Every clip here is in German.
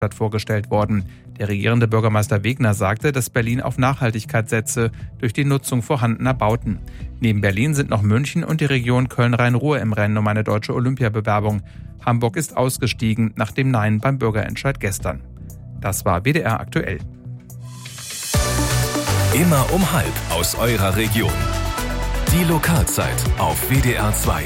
vorgestellt worden. Der regierende Bürgermeister Wegner sagte, dass Berlin auf Nachhaltigkeit setze durch die Nutzung vorhandener Bauten. Neben Berlin sind noch München und die Region Köln-Rhein-Ruhr im Rennen um eine deutsche Olympiabewerbung. Hamburg ist ausgestiegen nach dem Nein beim Bürgerentscheid gestern. Das war WDR aktuell. Immer um 12 aus eurer Region. Die Lokalzeit auf WDR 2.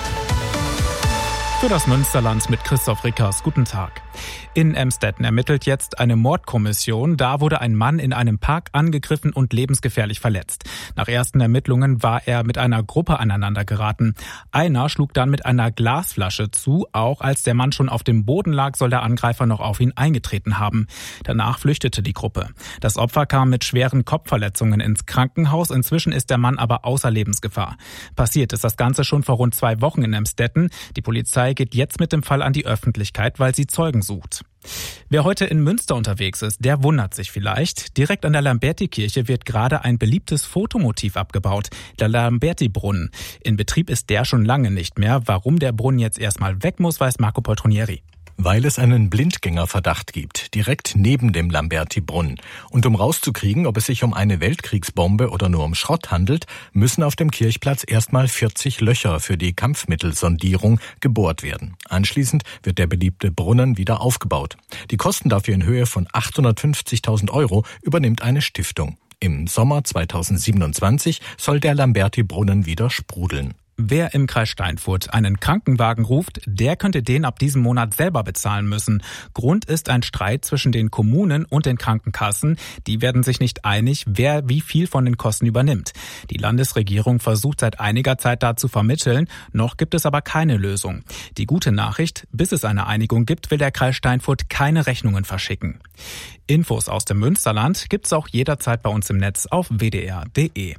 Für das Münsterland mit Christoph Rickers. Guten Tag. In Emstetten ermittelt jetzt eine Mordkommission. Da wurde ein Mann in einem Park angegriffen und lebensgefährlich verletzt. Nach ersten Ermittlungen war er mit einer Gruppe aneinander geraten. Einer schlug dann mit einer Glasflasche zu. Auch als der Mann schon auf dem Boden lag, soll der Angreifer noch auf ihn eingetreten haben. Danach flüchtete die Gruppe. Das Opfer kam mit schweren Kopfverletzungen ins Krankenhaus. Inzwischen ist der Mann aber außer Lebensgefahr. Passiert ist das Ganze schon vor rund 2 Wochen in Emstetten. Die Polizei geht jetzt mit dem Fall an die Öffentlichkeit, weil sie Zeugen sucht. Wer heute in Münster unterwegs ist, der wundert sich vielleicht. Direkt an der Lamberti-Kirche wird gerade ein beliebtes Fotomotiv abgebaut, der Lamberti-Brunnen. In Betrieb ist der schon lange nicht mehr. Warum der Brunnen jetzt erstmal weg muss, weiß Marco Poltronieri. Weil es einen Blindgängerverdacht gibt, direkt neben dem Lamberti-Brunnen. Und um rauszukriegen, ob es sich um eine Weltkriegsbombe oder nur um Schrott handelt, müssen auf dem Kirchplatz erstmal 40 Löcher für die Kampfmittelsondierung gebohrt werden. Anschließend wird der beliebte Brunnen wieder aufgebaut. Die Kosten dafür in Höhe von 850.000 € übernimmt eine Stiftung. Im Sommer 2027 soll der Lamberti-Brunnen wieder sprudeln. Wer im Kreis Steinfurt einen Krankenwagen ruft, der könnte den ab diesem Monat selber bezahlen müssen. Grund ist ein Streit zwischen den Kommunen und den Krankenkassen. Die werden sich nicht einig, wer wie viel von den Kosten übernimmt. Die Landesregierung versucht seit einiger Zeit da zu vermitteln. Noch gibt es aber keine Lösung. Die gute Nachricht, bis es eine Einigung gibt, will der Kreis Steinfurt keine Rechnungen verschicken. Infos aus dem Münsterland gibt's auch jederzeit bei uns im Netz auf wdr.de.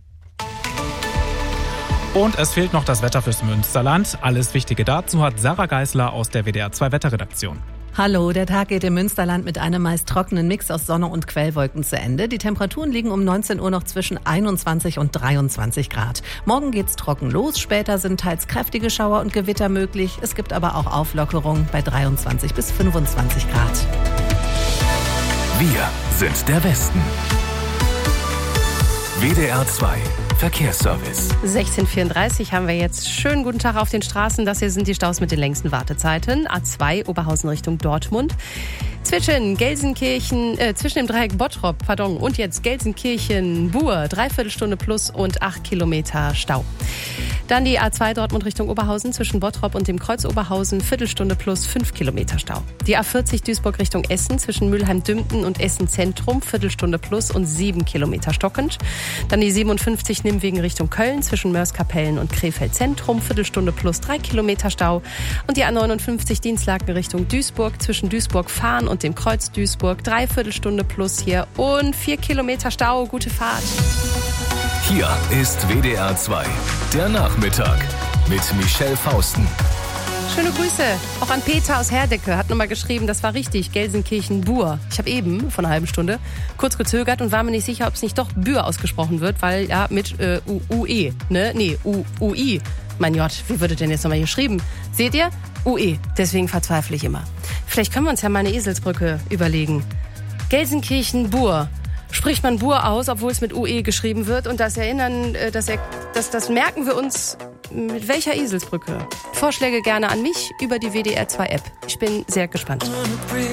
Und es fehlt noch das Wetter fürs Münsterland. Alles Wichtige dazu hat Sarah Geisler aus der WDR 2 Wetterredaktion. Hallo, der Tag geht im Münsterland mit einem meist trockenen Mix aus Sonne und Quellwolken zu Ende. Die Temperaturen liegen um 19 Uhr noch zwischen 21 und 23 Grad. Morgen geht's trocken los, später sind teils kräftige Schauer und Gewitter möglich. Es gibt aber auch Auflockerungen bei 23 bis 25 Grad. Wir sind der Westen. WDR 2 Verkehrsservice. 16:34 haben wir jetzt. Schönen guten Tag auf den Straßen. Das hier sind die Staus mit den längsten Wartezeiten. A2 Oberhausen Richtung Dortmund. Zwischen dem Dreieck Bottrop, und jetzt Gelsenkirchen-Buhr, 3/4 Stunde plus und 8 Kilometer Stau. Dann die A2 Dortmund Richtung Oberhausen zwischen Bottrop und dem Kreuz Oberhausen, Viertelstunde plus 5 Kilometer Stau. Die A40 Duisburg Richtung Essen zwischen Mülheim-Dümpten und Essen Zentrum, Viertelstunde plus und 7 Kilometer stockend. Dann die 57 Nimwegen Richtung Köln zwischen Mörs-Kapellen und Krefeld Zentrum, Viertelstunde plus 3 Kilometer Stau. Und die A59 Dienstlaken Richtung Duisburg zwischen Duisburg-Fahn und dem Kreuz Duisburg, 3/4 Stunde plus hier und 4 Kilometer Stau. Gute Fahrt. Hier ist WDR 2, der Nachmittag mit Michelle Fausten. Schöne Grüße auch an Peter aus Herdecke, hat nochmal geschrieben, das war richtig, Gelsenkirchen-Buhr. Ich habe eben, vor einer halben Stunde, kurz gezögert und war mir nicht sicher, ob es nicht doch Buhr ausgesprochen wird, weil ja mit UE, ne? Nee, UI. Mein Gott, wie wird denn jetzt nochmal geschrieben? Seht ihr? UE, deswegen verzweifle ich immer. Vielleicht können wir uns ja mal eine Eselsbrücke überlegen. Gelsenkirchen-Buhr. Spricht man Buhr aus, obwohl es mit UE geschrieben wird. Und das merken wir uns mit welcher Eselsbrücke. Vorschläge gerne an mich über die WDR 2 App. Ich bin sehr gespannt.